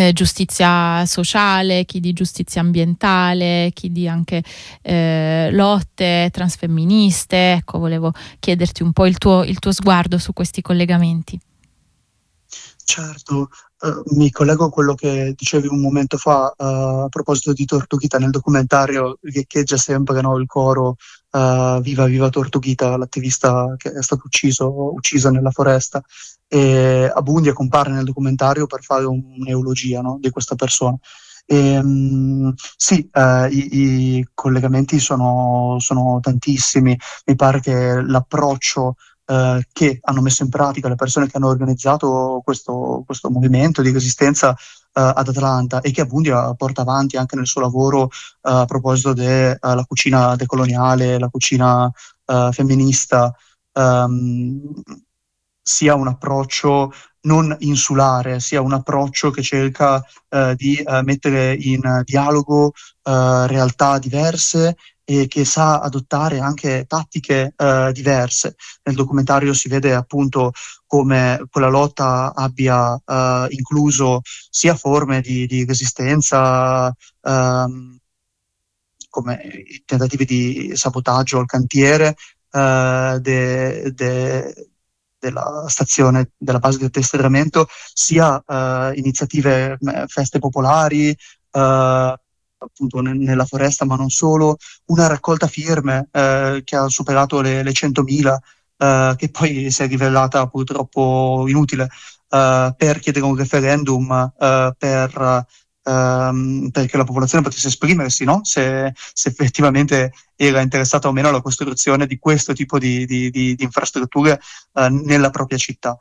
giustizia sociale, chi di giustizia ambientale, chi di anche lotte transfemministe. Ecco, volevo chiederti un po' il tuo sguardo su questi collegamenti. Certo, mi collego a quello che dicevi un momento fa a proposito di Tortuguita. Nel documentario riecheggia sempre, no, il coro Viva Viva Tortuguita, l'attivista che è stato uccisa nella foresta, e Abundia compare nel documentario per fare un'eulogia, no, di questa persona. Sì, i collegamenti sono tantissimi. Mi pare che l'approccio che hanno messo in pratica le persone che hanno organizzato questo movimento di resistenza ad Atlanta, e che Abundia porta avanti anche nel suo lavoro a proposito della cucina decoloniale, la cucina femminista, sia un approccio non insulare, sia un approccio che cerca di mettere in dialogo realtà diverse e che sa adottare anche tattiche diverse. Nel documentario si vede appunto come quella lotta abbia incluso sia forme di resistenza, come i tentativi di sabotaggio al cantiere della stazione, della base di addestramento, sia iniziative, feste popolari, appunto nella foresta, ma non solo, una raccolta firme che ha superato le 100.000, che poi si è rivelata purtroppo inutile, per chiedere un referendum perché la popolazione potesse esprimersi, no? Se effettivamente era interessata o meno alla costruzione di questo tipo di infrastrutture nella propria città.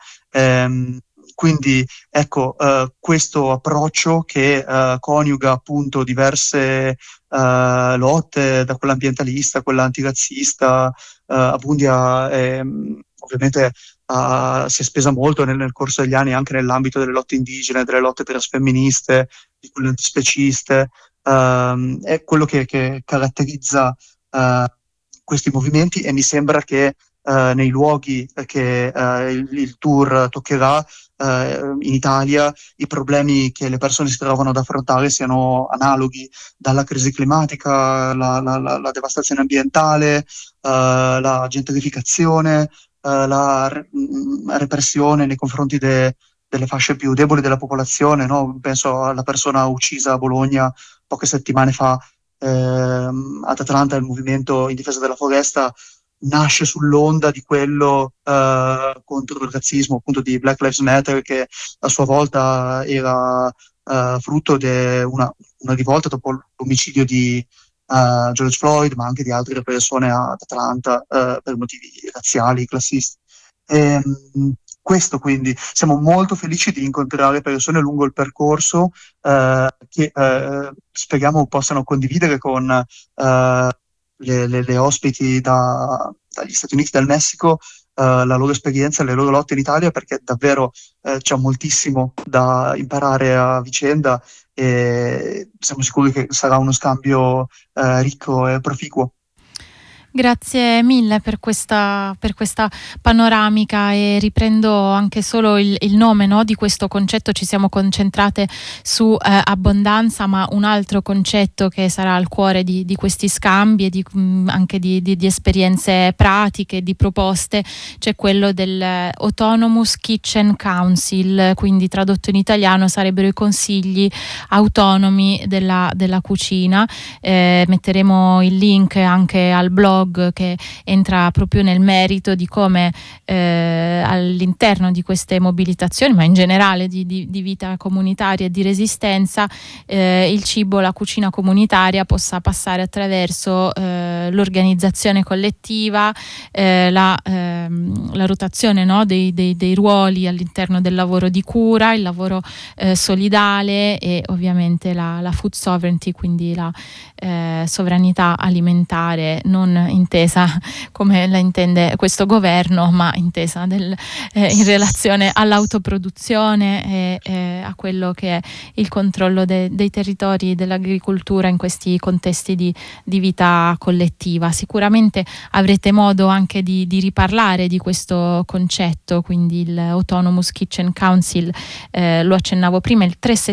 Quindi ecco, questo approccio che coniuga appunto diverse lotte, da quella ambientalista, quella antirazzista, Abundia ovviamente si è spesa molto nel corso degli anni anche nell'ambito delle lotte indigene, delle lotte transfemministe, di quelle antispeciste. È quello che caratterizza questi movimenti, e mi sembra che nei luoghi che il tour toccherà in Italia, i problemi che le persone si trovano ad affrontare siano analoghi, dalla crisi climatica, la devastazione ambientale, la gentrificazione, la repressione nei confronti delle fasce più deboli della popolazione, no? Penso alla persona uccisa a Bologna poche settimane fa. Ad Atlanta il movimento in difesa della foresta nasce sull'onda di quello contro il razzismo, appunto di Black Lives Matter, che a sua volta era frutto di una rivolta dopo l'omicidio di George Floyd, ma anche di altre persone ad Atlanta per motivi razziali, classisti. Questo, quindi siamo molto felici di incontrare persone lungo il percorso che speriamo possano condividere con le ospiti dagli Stati Uniti, dal Messico, la loro esperienza, le loro lotte in Italia, perché davvero c'è moltissimo da imparare a vicenda, e siamo sicuri che sarà uno scambio ricco e proficuo. Grazie mille per questa panoramica, e riprendo anche solo il nome, no, di questo concetto. Ci siamo concentrate su abbondanza, ma un altro concetto che sarà al cuore di questi scambi e anche di esperienze pratiche, di proposte, c'è quello del Autonomous Kitchen Council, quindi tradotto in italiano sarebbero i consigli autonomi della cucina. Metteremo il link anche al blog che entra proprio nel merito di come all'interno di queste mobilitazioni, ma in generale di vita comunitaria e di resistenza, il cibo, la cucina comunitaria possa passare attraverso l'organizzazione collettiva, la rotazione, no, dei ruoli all'interno del lavoro di cura, il lavoro solidale, e ovviamente la food sovereignty, quindi la sovranità alimentare, non intesa come la intende questo governo, ma intesa in relazione all'autoproduzione e a quello che è il controllo dei territori, dell'agricoltura in questi contesti di vita collettiva. Sicuramente avrete modo anche di riparlare di questo concetto, quindi il Autonomous Kitchen Council, lo accennavo prima, il 3